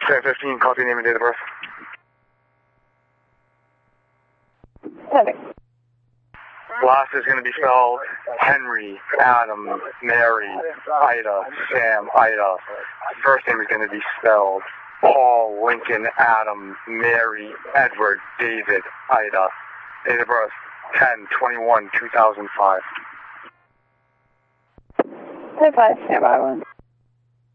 10:15, copy, name and date of birth. Perfect. Last is going to be spelled Henry, Adam, Mary, Ida, Sam, Ida. First name is going to be spelled Paul, Lincoln, Adam, Mary, Edward, David, Ida. Date of birth 10/21/2005. 05, stand by one.